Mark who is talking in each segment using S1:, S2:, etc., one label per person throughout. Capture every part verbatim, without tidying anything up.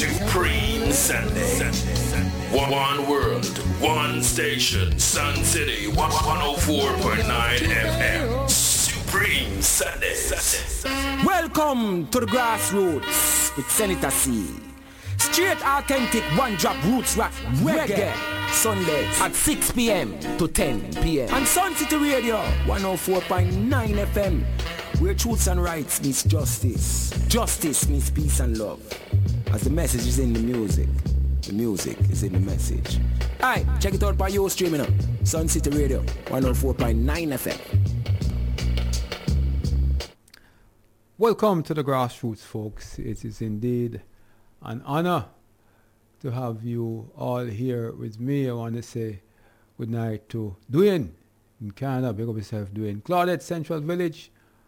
S1: Supreme Sunday. One, one world, one station, Sun City, one oh four point nine F M. Supreme Sunday.
S2: Welcome to the grassroots with Senator C. Straight authentic one drop roots rock reggae. Sundays at six p.m. to ten p.m. And Sun City Radio one oh four point nine F M, where truths and rights meets justice. Justice meets peace and love. As the message is in the music, the music is in the message. Alright, check it out by your streaming up. Sun City Radio one oh four point nine F M.
S3: Welcome to the grassroots, folks. It is indeed an honor to have you all here with me. I want to say good night to Dwayne in Canada. Big up yourself, Dwayne. Claudette, Central Village.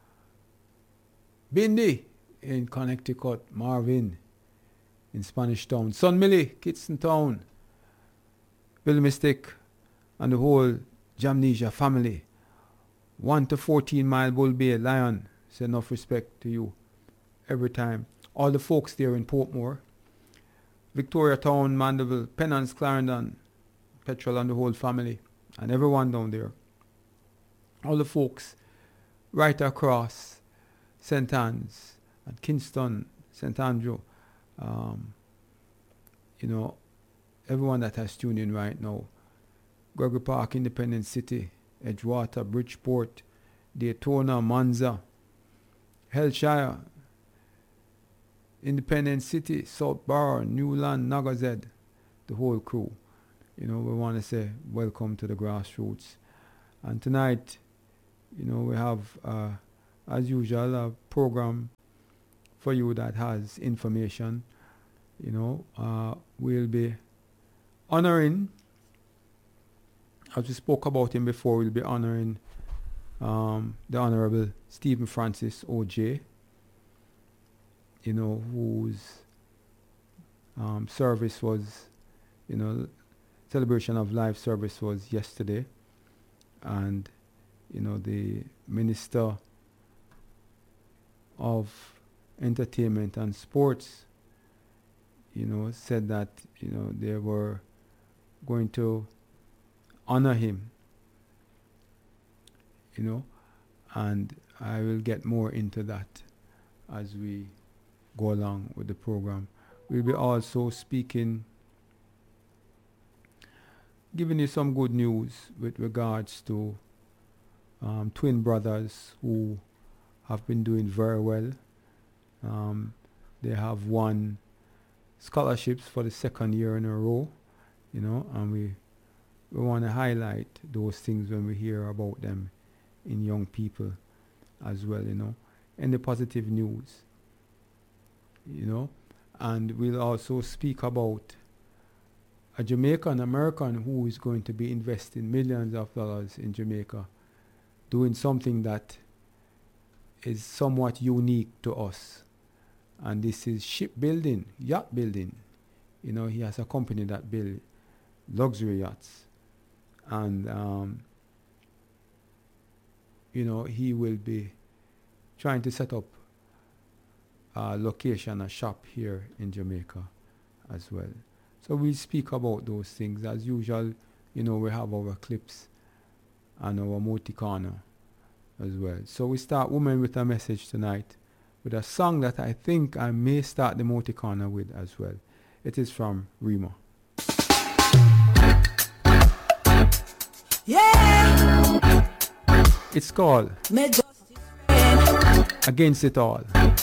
S3: Bindi in Connecticut. Marvin in Spanish Town. Sun Millie, Kidston Town. Bill Mystic and the whole Jamnesia family. one to fourteen Mile Bull Bay, Lion. It's enough respect to you every time. All the folks there in Portmore. Victoria Town, Mandeville, Penance, Clarendon, Petrol and the whole family, and everyone down there. All the folks right across Saint Anne's and Kingston, Saint Andrew. Um, you know, everyone that has tuned in right now. Gregory Park, Independence City, Edgewater, Bridgeport, Daytona, Monza, Hellshire, Independence City, South Bar, Newland, Nagazed, the whole crew. You know, we want to say welcome to the grassroots. And tonight, you know, we have, uh, as usual, a program for you that has information. You know, uh, we'll be honoring, as we spoke about him before, we'll be honoring um, the Honorable Stephen Francis O J, you know, whose um, service was, you know, celebration of life service was yesterday. And, you know, the Minister of Entertainment and Sports, you know, said that, you know, they were going to honor him, you know, and I will get more into that as we go along with the program. We'll be also speaking, giving you some good news with regards to um, twin brothers who have been doing very well. Um, they have won scholarships for the second year in a row, you know, and we we want to highlight those things when we hear about them in young people as well, you know, and the positive news. You know, and we'll also speak about a Jamaican American who is going to be investing millions of dollars in Jamaica, doing something that is somewhat unique to us. And this is shipbuilding, yacht building. You know, he has a company that builds luxury yachts. And, um, you know, he will be trying to set up Uh, location, a shop here in Jamaica as well. So we speak about those things. As usual, you know, we have our clips and our Moti Corner as well. So we start Women with a Message tonight with a song that I think I may start the Moti Corner with as well. It is from Rima. Yeah. It's called Against It All.